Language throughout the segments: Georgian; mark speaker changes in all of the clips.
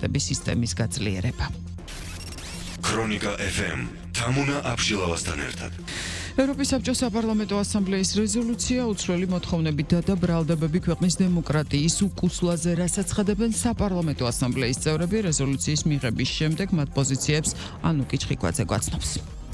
Speaker 1: გადაწყვეტების სისტემის გაძლიერება.
Speaker 2: ქრონიკა FM თამუნა აბშილავასთან ერთად.
Speaker 1: ევროპის საბჭოს საპარლამენტო ასამბლეის რეზოლუცია უცვლელი მოთხოვნებით და ბრალდებები ქვეყნის დემოკრატიის უკუსლაზე, რასაც ხედავენ საპარლამენტო ასამბლეის წევრები რეზოლუციის მიღების შემდეგ მათ პოზიციებს ანუკი ჩხიკვაძე გვაცნობს.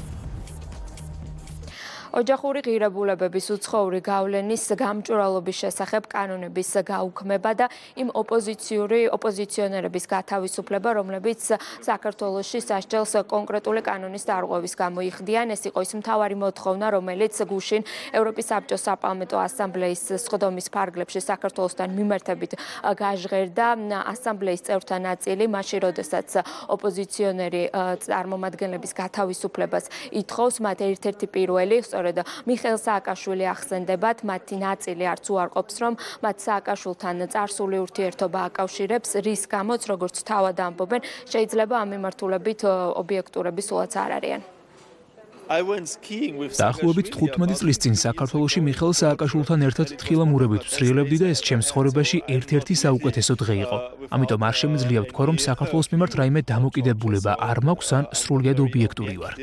Speaker 3: ოჯახური ღირებულებების უცხოური გავლენის გამჭვირვალობის შესახებ კანონების გაუქმება და იმ ოპოზიციონერების გათავისუფლება, რომლებიც საქართველოში სასჯელს კონკრეტული კანონის დარღვევის გამო იხდიან. ეს იყო ის მთავარი მოთხოვნა, რომელიც გუშინ ევროპის საბჭოს საპარლამენტო ასამბლეის სხდომის ფარგლებში საქართველოსთან მიმართებით გაჟღერდა. ასამბლეის წევრთა ნაწილი მაშინ, როდესაც ოპოზიციონერი წარმომადგენლების გათავისუფლებას ითხოვს, მათ ერთ-ერთი პირველი მიხეილ სააკაშვილი ახსენდებათ, მათი ნაწილი არც უარყოფს, რომ მათ სააკაშვილთან წარსული ურთიერთობა აკავშირებს, რის გამოც, როგორც თავად ამბობენ, შეიძლება ამ მიმართულებით ობიექტურები სულაც არ არიან.
Speaker 4: დაახლოებით 15 წლის წინ საქართველოში მიხეილ სააკაშვილთან ერთად თხილამურებით ვცრიელებდი და ეს ჩემს ცხოვრებაში ერთ-ერთი საუკეთესო დღე იყო. ამიტომ არ შემიძლია ვთქვა, რომ საქართველოს მიმართ რაიმე დამოკიდებულება არ მაქვს ან სრულიად ობიექტური ვარ.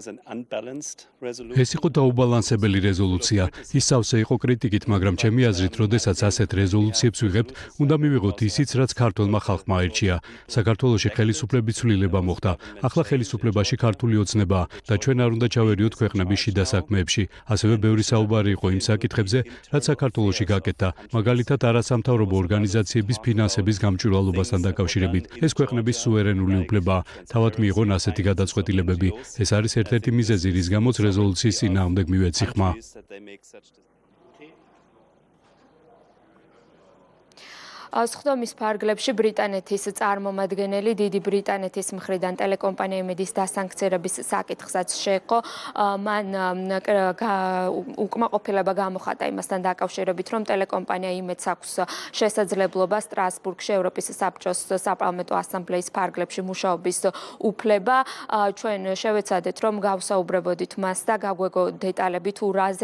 Speaker 5: ეს იყო დაუბალანსებელი რეზოლუცია. ის სავსე იყო კრიტიკით, მაგრამ ჩემი აზრით, როდესაც ასეთ რეზოლუციებს ვიღებთ, უნდა მივიღოთ ისიც, რაც ქართველმა ხალხმა აირჩია. საქართველოში ხელისუფლების ცვლილება მოხდა. ახლა ხელისუფლებაში ქართული ოცნებაა და ჩვენ არ უნდა ჩავერიოთ ქვეყნების შიდა საქმეებში. ასევე ბევრი საუბარი იყო იმ საკითხებზე, რაც საქართველოში გაკეთდა, მაგალითად არასამთავრობო ორგანიზაციების ფინანსების გამჭვირვალობასთან დაკავშირებით. ეს ქვეყნების სუვერენული უფლებაა. თავად მიიღონ ასეთი გადაწყვეტილებები. ეს არის ერთ-ერთი მიზეზი, რის გამოც რეზოლუციის წინააღმდეგ მივეცი ხმა.
Speaker 3: სხდომის ფარგლებში ბრიტანეთის წარმომადგენელი დიდი ბრიტანეთის მხრიდან ტელეკომპანია იმედის დასანქცირების საკითხსაც შეეყო. მან უკმაყოფილება გამოხატა იმასთან დაკავშირებით, რომ ტელეკომპანია იმედს აქვს შესაძლებლობა სტრასბურგში ევროპის საბჭოს საპარლამენტო ასამბლეის ფარგლებში მუშაობის უფლება. ჩვენ შევეცადეთ, რომ გავსაუბრებოდით მას და გაგვეგო დეტალები თუ რაზე